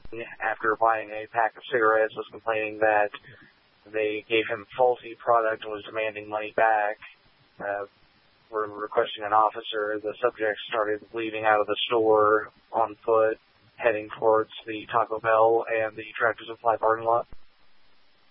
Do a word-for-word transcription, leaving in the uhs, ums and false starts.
after buying a pack of cigarettes, was complaining that they gave him faulty product and was demanding money back. Uh, we're requesting an officer. The subject started leaving out of the store on foot, heading towards the Taco Bell and the Tractor Supply parking lot.